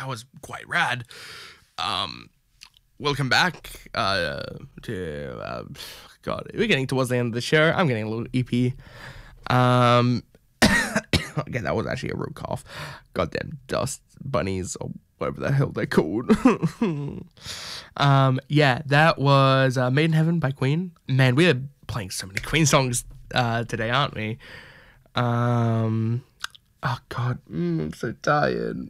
that was quite rad. Welcome back to God. We're getting towards the end of the show. I'm getting a little EP. Okay, that was actually a real cough. Goddamn dust bunnies or whatever the hell they're called. Yeah, that was Made in Heaven by Queen. Man, we are playing so many Queen songs today, aren't we? Oh God, I'm so tired.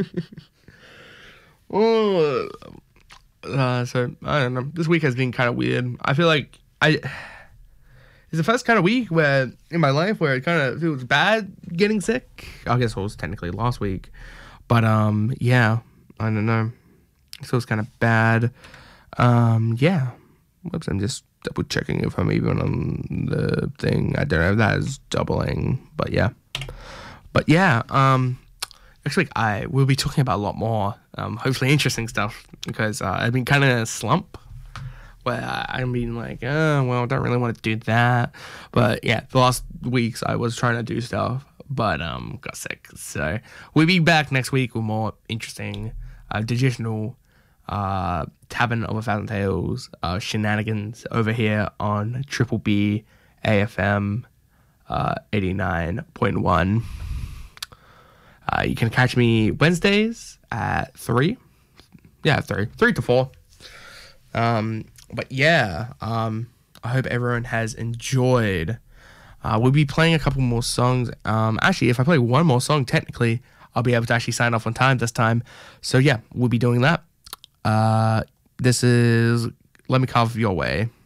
So I don't know. This week has been kind of weird. I feel like it's the first kind of week where in my life where it kind of feels bad getting sick. I guess it was technically last week, but yeah, I don't know. It feels kind of bad. Yeah. Whoops, I'm just double checking if I'm even on the thing. I don't know if that is doubling, but yeah. Next week I will be talking about a lot more, hopefully interesting stuff, because I've been kind of in a slump where I've been like, well, I don't really want to do that. But yeah, the last weeks I was trying to do stuff, but got sick. So we'll be back next week with more interesting, digital, Tavern of a Thousand Tales shenanigans over here on Triple B AFM 89.1. You can catch me Wednesdays at 3. Yeah, 3 to 4. But yeah, I hope everyone has enjoyed. We'll be playing a couple more songs. Actually, if I play one more song, technically, I'll be able to actually sign off on time this time. So yeah, we'll be doing that. This is Let Me Carve Your Way.